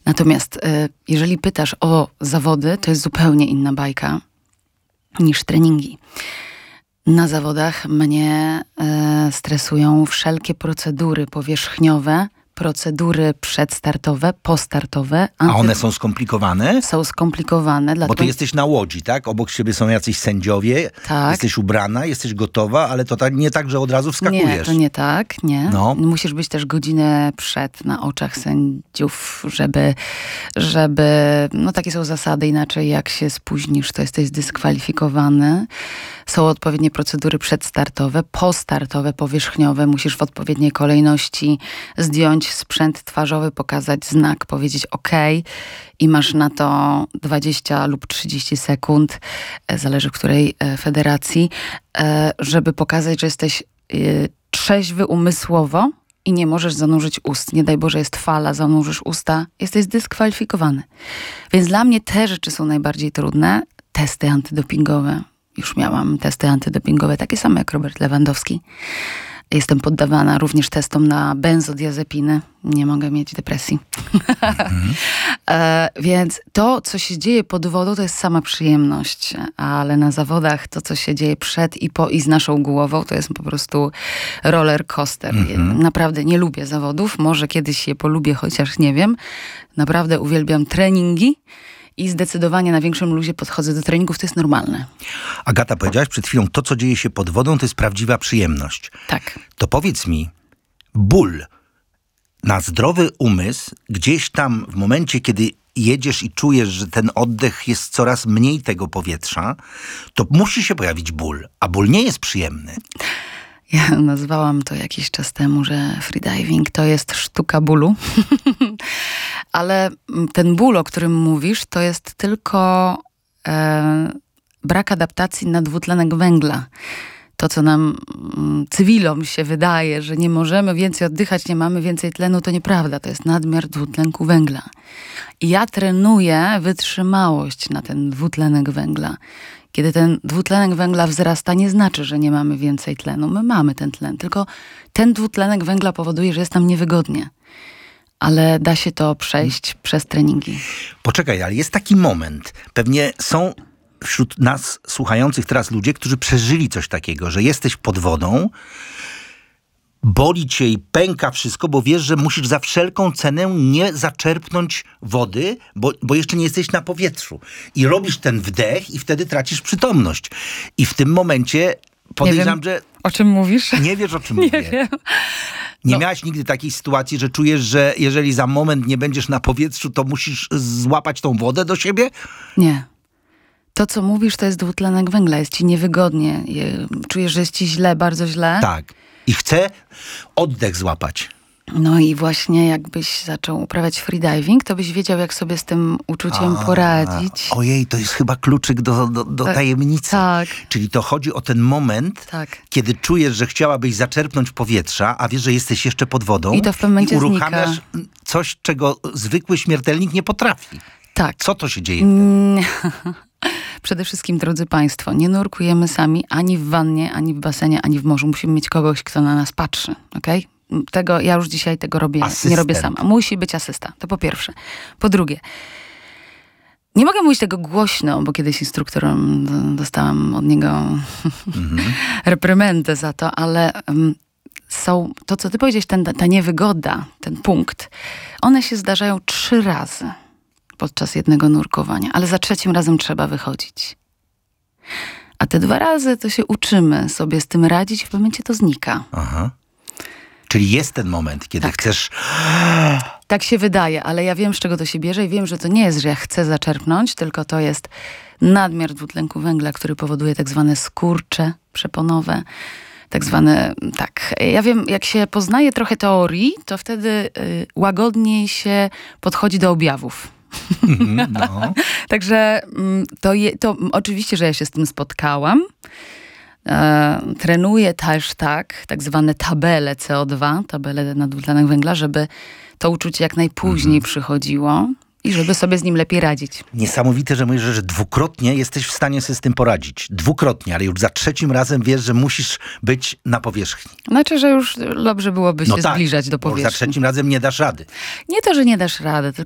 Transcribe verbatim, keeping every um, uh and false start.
Natomiast y, jeżeli pytasz o zawody, to jest zupełnie inna bajka niż treningi. Na zawodach mnie y, stresują wszelkie procedury powierzchniowe, procedury przedstartowe, postartowe. A one są skomplikowane? Są skomplikowane. Dlatego... Bo ty jesteś na łodzi, tak? Obok siebie są jacyś sędziowie. Tak. Jesteś ubrana, jesteś gotowa, ale to tak, nie tak, że od razu wskakujesz. Nie, to nie tak, nie. No. Musisz być też godzinę przed na oczach sędziów, żeby, żeby... No takie są zasady, inaczej jak się spóźnisz, to jesteś zdyskwalifikowany. Są odpowiednie procedury przedstartowe, postartowe, powierzchniowe. Musisz w odpowiedniej kolejności zdjąć sprzęt twarzowy, pokazać znak, powiedzieć OK i masz na to dwadzieścia lub trzydzieści sekund, zależy w której federacji, żeby pokazać, że jesteś trzeźwy umysłowo i nie możesz zanurzyć ust. Nie daj Boże, jest fala, zanurzysz usta, jesteś zdyskwalifikowany. Więc dla mnie te rzeczy są najbardziej trudne. Testy antydopingowe. Już miałam testy antydopingowe, takie same jak Robert Lewandowski. Jestem poddawana również testom na benzodiazepiny. Nie mogę mieć depresji. Mm-hmm. e, więc to, co się dzieje pod wodą, to jest sama przyjemność. Ale na zawodach to, co się dzieje przed i po i z naszą głową, to jest po prostu roller coaster. Mm-hmm. Naprawdę nie lubię zawodów. Może kiedyś je polubię, chociaż nie wiem. Naprawdę uwielbiam treningi. I zdecydowanie na większym luzie podchodzę do treningów, to jest normalne. Agata, powiedziałaś przed chwilą, to co dzieje się pod wodą, to jest prawdziwa przyjemność. Tak. To powiedz mi, ból na zdrowy umysł, gdzieś tam w momencie, kiedy jedziesz i czujesz, że ten oddech jest coraz mniej tego powietrza, to musi się pojawić ból, a ból nie jest przyjemny. Ja nazwałam to jakiś czas temu, że freediving to jest sztuka bólu. Ale ten ból, o którym mówisz, to jest tylko e, brak adaptacji na dwutlenek węgla. To, co nam mm, cywilom się wydaje, że nie możemy więcej oddychać, nie mamy więcej tlenu, to nieprawda. To jest nadmiar dwutlenku węgla. I ja trenuję wytrzymałość na ten dwutlenek węgla. Kiedy ten dwutlenek węgla wzrasta, nie znaczy, że nie mamy więcej tlenu. My mamy ten tlen, tylko ten dwutlenek węgla powoduje, że jest nam niewygodnie. Ale da się to przejść hmm. przez treningi. Poczekaj, ale jest taki moment. Pewnie są wśród nas słuchających teraz ludzie, którzy przeżyli coś takiego, że jesteś pod wodą, boli cię i pęka wszystko, bo wiesz, że musisz za wszelką cenę nie zaczerpnąć wody, bo, bo jeszcze nie jesteś na powietrzu. I robisz ten wdech i wtedy tracisz przytomność. I w tym momencie podejrzewam, że... O czym mówisz? Nie wiesz, o czym nie mówię. Wiem. Nie no. miałaś nigdy takiej sytuacji, że czujesz, że jeżeli za moment nie będziesz na powietrzu, to musisz złapać tą wodę do siebie? Nie. To, co mówisz, to jest dwutlenek węgla. Jest ci niewygodnie. Czujesz, że jest ci źle, bardzo źle. Tak. I chcę oddech złapać. No i właśnie jakbyś zaczął uprawiać freediving, to byś wiedział, jak sobie z tym uczuciem A, poradzić. Ojej, to jest chyba kluczyk do, do, do tak, tajemnicy. Tak. Czyli to chodzi o ten moment, tak. kiedy czujesz, że chciałabyś zaczerpnąć powietrza, a wiesz, że jesteś jeszcze pod wodą. I to w pewnym momencie i uruchamiasz znika. coś, czego zwykły śmiertelnik nie potrafi. Tak. Co to się dzieje wtedy? Przede wszystkim, drodzy Państwo, nie nurkujemy sami ani w wannie, ani w basenie, ani w morzu. Musimy mieć kogoś, kto na nas patrzy, okej? Okay? Tego, ja już dzisiaj tego robię, Asystent. nie robię sama. Musi być asysta, to po pierwsze. Po drugie, nie mogę mówić tego głośno, bo kiedyś instruktorem dostałam od niego mm-hmm. reprymendę za to, ale um, są, to co ty powiedziałeś, ten, ta niewygoda, ten punkt, one się zdarzają trzy razy podczas jednego nurkowania, ale za trzecim razem trzeba wychodzić. A te dwa razy to się uczymy sobie z tym radzić i w pewnym momencie to znika. Aha. Czyli jest ten moment, kiedy tak. chcesz... Tak się wydaje, ale ja wiem, z czego to się bierze i wiem, że to nie jest, że ja chcę zaczerpnąć, tylko to jest nadmiar dwutlenku węgla, który powoduje tak zwane skurcze przeponowe, tak zwane, tak. Ja wiem, jak się poznaje trochę teorii, to wtedy y, łagodniej się podchodzi do objawów. Mm, no. Także to, je, to oczywiście, że ja się z tym spotkałam. E, trenuję też tak, tak zwane tabele C O dwa, tabele na dwutlenek węgla, żeby to uczucie jak najpóźniej mm-hmm. przychodziło i żeby sobie z nim lepiej radzić. Niesamowite, że mówisz, że dwukrotnie jesteś w stanie sobie z tym poradzić. Dwukrotnie, ale już za trzecim razem wiesz, że musisz być na powierzchni. Znaczy, że już dobrze byłoby no się tak, zbliżać do powierzchni. Bo za trzecim razem nie dasz rady. Nie to, że nie dasz rady, tylko